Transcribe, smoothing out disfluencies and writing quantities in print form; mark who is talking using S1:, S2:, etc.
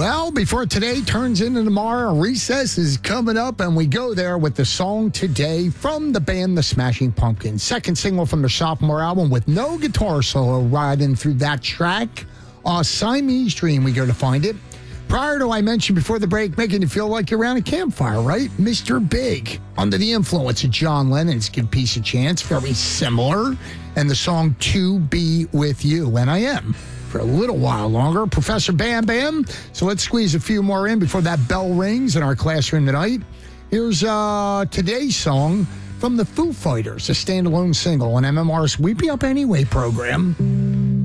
S1: Well, before today turns into tomorrow, recess is coming up, and we go there with the song today from the band The Smashing Pumpkins. Second single from their sophomore album with no guitar solo riding through that track. Siamese Dream, we go to find it. Prior to, I mentioned before the break, making you feel like you're around a campfire, right? Mr. Big, under the influence of John Lennon's Give Peace a Chance, very similar. And the song To Be With You, and I am. For a little while longer, Professor Bam Bam. So let's squeeze a few more in before that bell rings in our classroom tonight. Here's today's song from the Foo Fighters, a standalone single on MMR's Weep Me Up Anyway program.